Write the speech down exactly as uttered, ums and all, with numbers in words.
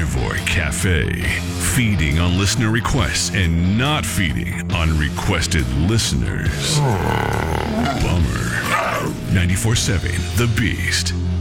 Carnivore Cafe. Feeding on listener requests and not feeding on requested listeners. Bummer. ninety-four point seven The Beast.